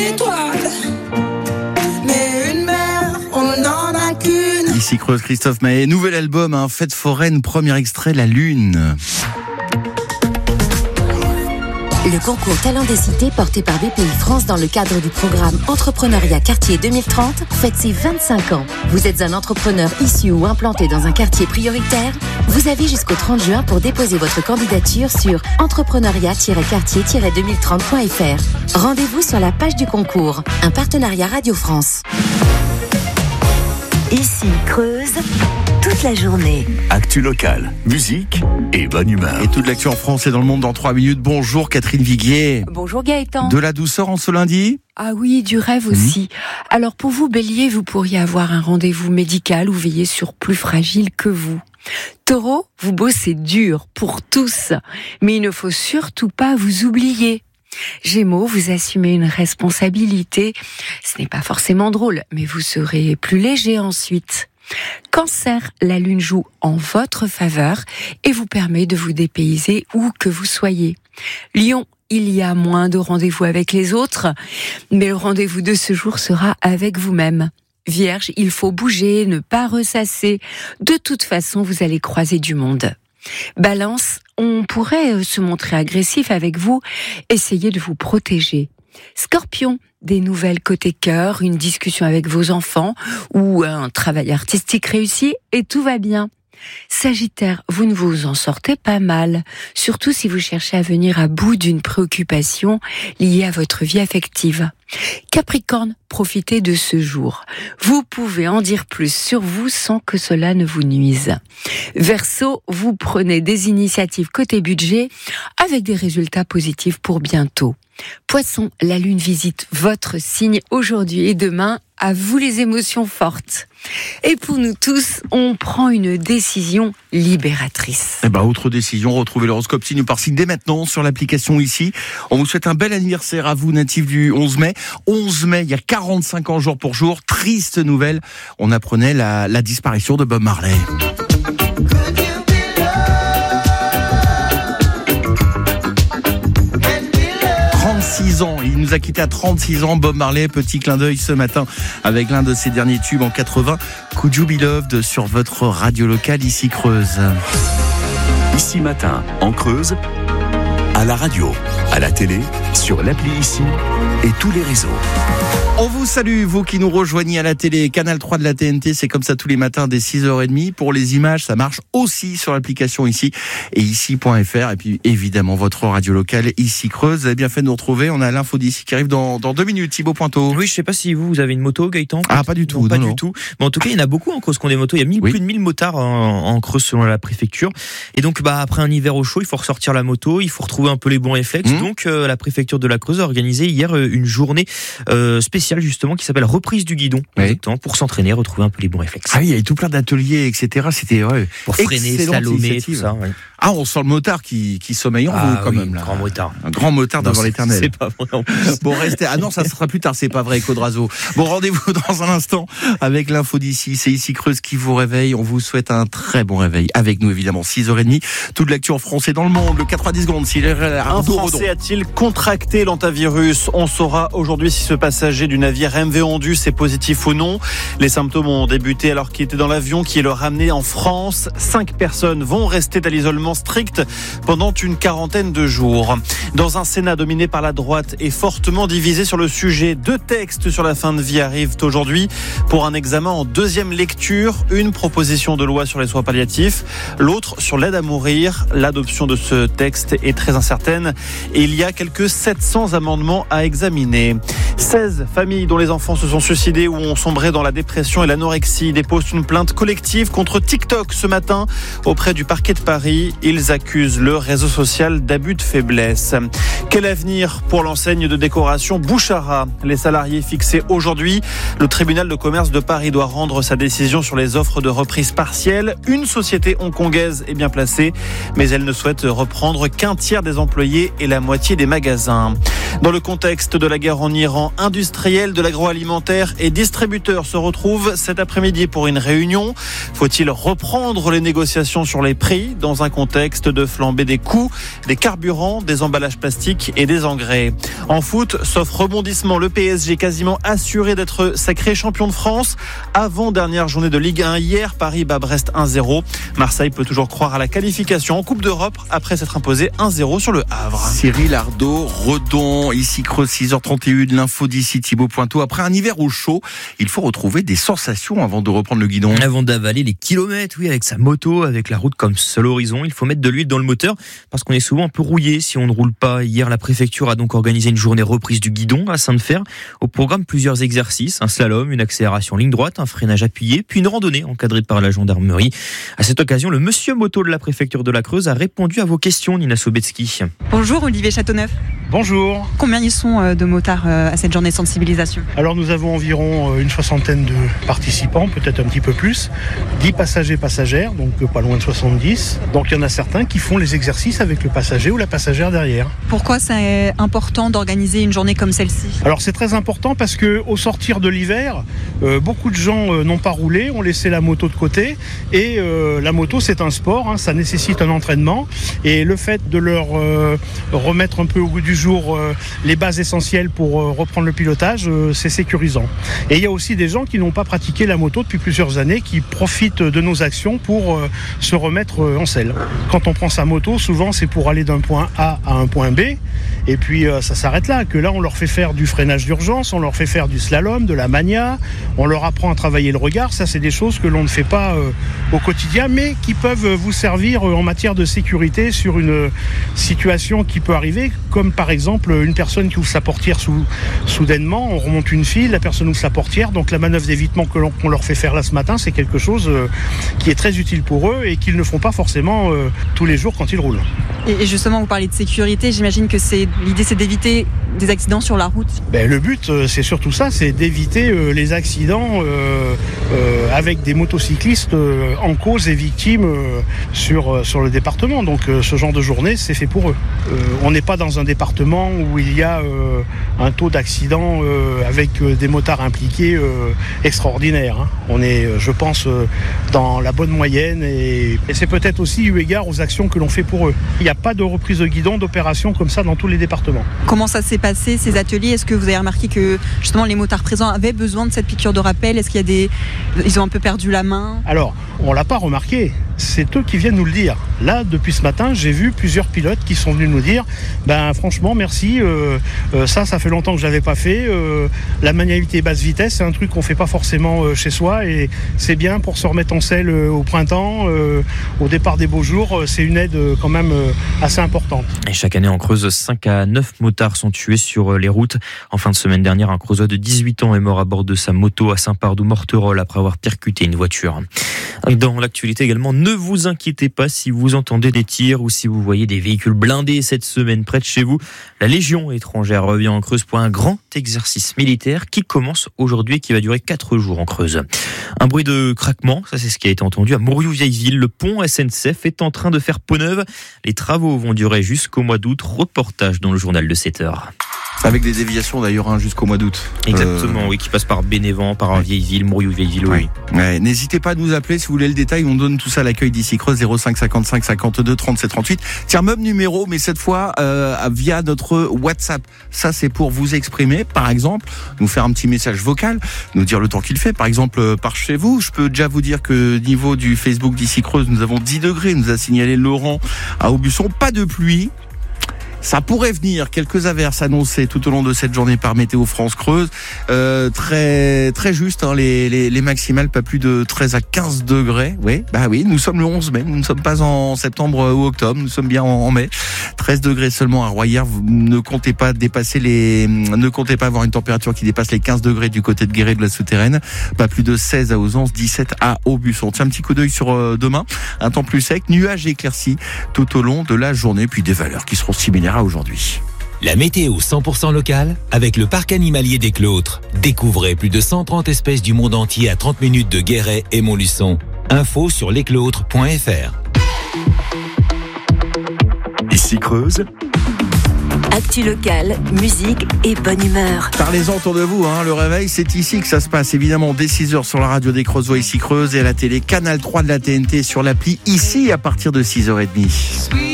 Ici Creuse, Christophe Maé, nouvel album, Fête foraine, premier extrait, La Lune. Le concours Talent des Cités porté par BPI France dans le cadre du programme Entrepreneuriat Quartier 2030 fête ses 25 ans. Vous êtes un entrepreneur issu ou implanté dans un quartier prioritaire? Vous avez jusqu'au 30 juin pour déposer votre candidature sur entrepreneuriat-quartier-2030.fr. Rendez-vous sur la page du concours. Un partenariat Radio France. Ici Creuse, toute la journée. Actu locale, musique et bonne humeur. Et toute l'actu en France et dans le monde dans 3 minutes. Bonjour Catherine Viguier. Bonjour Gaëtan. De la douceur en ce lundi ? Ah oui, du rêve aussi. Alors pour vous Bélier, vous pourriez avoir un rendez-vous médical ou veiller sur plus fragile que vous. Taureau, vous bossez dur pour tous, mais il ne faut surtout pas vous oublier. Gémeaux, vous assumez une responsabilité. Ce n'est pas forcément drôle, mais vous serez plus léger ensuite. Cancer, la lune joue en votre faveur et vous permet de vous dépayser où que vous soyez. Lion, il y a moins de rendez-vous avec les autres, mais le rendez-vous de ce jour sera avec vous-même. Vierge, il faut bouger, ne pas ressasser. De toute façon, vous allez croiser du monde. Balance, on pourrait se montrer agressif avec vous, essayez de vous protéger. Scorpion, des nouvelles côté cœur, une discussion avec vos enfants ou un travail artistique réussi et tout va bien. Sagittaire, vous ne vous en sortez pas mal, surtout si vous cherchez à venir à bout d'une préoccupation liée à votre vie affective. Capricorne, profitez de ce jour. Vous pouvez en dire plus sur vous sans que cela ne vous nuise. Verseau, vous prenez des initiatives côté budget avec des résultats positifs pour bientôt. Poisson, la lune visite votre signe aujourd'hui et demain. À vous les émotions fortes. Et pour nous tous, on prend une décision libératrice. Autre décision, retrouvez l'horoscope signe par signe dès maintenant sur l'application ici. On vous souhaite un bel anniversaire à vous, natif du 11 mai. 11 mai, il y a 45 ans jour pour jour. Triste nouvelle, on apprenait la disparition de Bob Marley. Il nous a quitté à 36 ans, Bob Marley. Petit clin d'œil ce matin avec l'un de ses derniers tubes en 80, Could You Be Loved, sur votre radio locale ici Creuse. Ici matin en Creuse, à la radio, à la télé, sur l'appli ici et tous les réseaux. On vous salue, vous qui nous rejoignez à la télé, Canal 3 de la TNT, c'est comme ça tous les matins dès 6h30. Pour les images, ça marche aussi sur l'application ici et ici.fr. Et puis évidemment, votre radio locale ici Creuse. Vous avez bien fait de nous retrouver. On a l'info d'ici qui arrive dans 2 minutes. Thibaut Pointeau. Oui, je sais pas si vous avez une moto, Gaëtan. Ah, pas du tout. Non, pas du tout. Mais en tout cas, il y en a beaucoup en Creuse qui ont des motos. Il y a plus de 1000 motards en Creuse selon la préfecture. Et donc, après un hiver au chaud, il faut ressortir la moto, il faut retrouver un peu les bons réflexes. Donc, la préfecture de la Creuse a organisé hier une journée spéciale justement qui s'appelle reprise du guidon, pour s'entraîner, retrouver un peu les bons réflexes. Ah oui, il y avait tout plein d'ateliers, etc. C'était pour freiner, slalomer, tout ça. Ah, on sent le motard qui sommeille en vous quand même. Là. Grand motard. Un grand motard devant l'éternel. C'est pas vrai. Bon, restez. Ah non, ça sera plus tard. C'est pas vrai, Codrazo. Bon, rendez-vous dans un instant avec l'info d'ici. C'est ici Creuse qui vous réveille. On vous souhaite un très bon réveil. Avec nous, évidemment, 6h30. Toute l'actu en français dans le monde. Le 90 secondes. Un Français a-t-il contracté l'hantavirus? On saura aujourd'hui si ce passager du navire MV Ondus est positif ou non. Les symptômes ont débuté alors qu'il était dans l'avion qui le ramenait en France. 5 personnes vont rester à l'isolement strict pendant une quarantaine de jours. Dans un Sénat dominé par la droite et fortement divisé sur le sujet, 2 textes sur la fin de vie arrivent aujourd'hui pour un examen en 2e lecture. Une proposition de loi sur les soins palliatifs, l'autre sur l'aide à mourir. L'adoption de ce texte est très incertaine et il y a quelques 700 amendements à examiner. 16 familles dont les enfants se sont suicidés ou ont sombré dans la dépression et l'anorexie déposent une plainte collective contre TikTok ce matin auprès du parquet de Paris. Ils accusent le réseau social d'abus de faiblesse. Quel avenir pour l'enseigne de décoration Bouchara? Les salariés fixés aujourd'hui. Le tribunal de commerce de Paris doit rendre sa décision sur les offres de reprise partielle. Une société hongkongaise est bien placée, mais elle ne souhaite reprendre qu'un tiers des employés et la moitié des magasins. Dans le contexte de la guerre en Iran, représentants industriels de l'agroalimentaire et distributeurs se retrouvent cet après-midi pour une réunion. Faut-il reprendre les négociations sur les prix dans un contexte de flambée des coûts, des carburants, des emballages plastiques et des engrais? En foot, sauf rebondissement, le PSG quasiment assuré d'être sacré champion de France. Avant-dernière journée de Ligue 1 hier, Paris bat Brest 1-0. Marseille peut toujours croire à la qualification en Coupe d'Europe après s'être imposé 1-0 sur le Havre. Cyril Ardo, Redon, ici Creuse 6h31, l'info d'ici Thibaut Pointeau. Après un hiver au chaud, il faut retrouver des sensations avant de reprendre le guidon. Avant d'avaler les kilomètres, oui, avec sa moto, avec la route comme seul horizon, il faut mettre de l'huile dans le moteur parce qu'on est souvent un peu rouillé si on ne roule pas. Hier, la préfecture a donc organisé une journée reprise du guidon à Saint-Fer. Au programme, plusieurs exercices, un slalom, une accélération ligne droite, un freinage appuyé, puis une randonnée encadrée par la gendarmerie. À cette occasion, le monsieur moto de la préfecture de la Creuse a répondu à vos questions, Nina Sobetsky. Bonjour Olivier Châteauneuf. Bonjour. Combien ils sont de motards à cette journée de sensibilisation? Alors nous avons environ une soixantaine de participants, peut-être un petit peu plus. 10 passagers passagères, donc pas loin de 70. Donc il y en a certains qui font les exercices avec le passager ou la passagère derrière. Pourquoi c'est important d'organiser une journée comme celle-ci? Alors c'est très important parce qu'au sortir de l'hiver, beaucoup de gens n'ont pas roulé, ont laissé la moto de côté. Et la moto c'est un sport, ça nécessite un entraînement. Et le fait de leur remettre un peu au goût du jour les bases essentielles pour reprendre le pilotage, c'est sécurisant. Et il y a aussi des gens qui n'ont pas pratiqué la moto depuis plusieurs années, qui profitent de nos actions pour se remettre en selle. Quand on prend sa moto, souvent c'est pour aller d'un point A à un point B, et puis ça s'arrête là. Que là on leur fait faire du freinage d'urgence, on leur fait faire du slalom, de la mania, on leur apprend à travailler le regard. Ça c'est des choses que l'on ne fait pas au quotidien, mais qui peuvent vous servir en matière de sécurité sur une situation qui peut arriver, comme par exemple une personne qui ouvre sa portière soudainement, on remonte une file, la personne ouvre sa portière, donc la manœuvre d'évitement qu'on leur fait faire là ce matin, c'est quelque chose qui est très utile pour eux et qu'ils ne font pas forcément tous les jours quand ils roulent. Et justement, vous parlez de sécurité, j'imagine que l'idée c'est d'éviter des accidents sur la route. Le but c'est surtout ça, c'est d'éviter les accidents avec des motocyclistes en cause et victimes sur le département. Donc ce genre de journée c'est fait pour eux. On n'est pas dans un département où il y a un taux d'accident avec des motards impliqués extraordinaire. On est, je pense, dans la bonne moyenne et c'est peut-être aussi eu égard aux actions que l'on fait pour eux. Il n'y a pas de reprise de guidon, d'opération comme ça dans tous les départements. Comment ça s'est passé ces ateliers? Est-ce que vous avez remarqué que justement les motards présents avaient besoin de cette piqûre de rappel? Est-ce qu'il y a ils ont un peu perdu la main? Alors, on l'a pas remarqué. C'est eux qui viennent nous le dire. Là, depuis ce matin, j'ai vu plusieurs pilotes qui sont venus nous dire franchement, merci, ça fait longtemps que je l'avais pas fait. La manualité basse vitesse, c'est un truc qu'on fait pas forcément chez soi et c'est bien pour se remettre en selle au printemps, au départ des beaux jours. C'est une aide quand même assez importante. Et chaque année en Creuse, 5 à 9 motards sont tués sur les routes. En fin de semaine dernière, un Creusois de 18 ans est mort à bord de sa moto à Saint-Pardoux-Morterolle après avoir percuté une voiture. Dans l'actualité également, ne vous inquiétez pas si vous entendez des tirs ou si vous voyez des véhicules blindés cette semaine près de chez vous. La Légion étrangère revient en Creuse pour un grand exercice militaire qui commence aujourd'hui et qui va durer 4 jours en Creuse. Un bruit de craquement, ça c'est ce qui a été entendu à Mourioux-Vieilleville. Le pont SNCF est en train de faire peau neuve. Les travaux vont durer jusqu'au mois d'août. Reportage dans le journal de 7h. Avec des déviations d'ailleurs jusqu'au mois d'août. Exactement, oui, qui passe par Bénévent, par Vieilleville, Mourioux-Vieilleville, oui. Ouais, n'hésitez pas à nous appeler si vous voulez le détail. On donne tout ça à l'accueil d'ici Creuse 05 55 52 37 38. Tiens, même numéro, mais cette fois via notre WhatsApp. Ça, c'est pour vous exprimer, par exemple, nous faire un petit message vocal, nous dire le temps qu'il fait, par exemple, par chez vous. Je peux déjà vous dire que niveau du Facebook d'ici Creuse, nous avons 10 degrés, nous a signalé Laurent à Aubusson. Pas de pluie. Ça pourrait venir, quelques averses annoncées tout au long de cette journée par Météo France Creuse. Très très juste, les maximales, pas plus de 13 à 15 degrés. Oui, nous sommes le 11 mai, nous ne sommes pas en septembre ou octobre, nous sommes bien en mai. 13 degrés seulement à Royères, vous ne comptez pas avoir une température qui dépasse les 15 degrés du côté de Guéret de la Souterraine. Pas plus de 16 à Auzance, 17 à Aubusson. Tiens, un petit coup d'œil sur demain. Un temps plus sec, nuages éclaircis tout au long de la journée, puis des valeurs qui seront similaires à aujourd'hui. La météo 100% locale avec le parc animalier des Clôtres. Découvrez plus de 130 espèces du monde entier à 30 minutes de Guéret et Montluçon. Info sur lesclôtres.fr. Ici Creuse, Actu locale, musique et bonne humeur. Parlez-en autour de vous, le réveil, c'est ici que ça se passe, évidemment, dès 6h sur la radio des Creusois, ici Creuse, et à la télé, Canal 3 de la TNT sur l'appli, ici à partir de 6h30.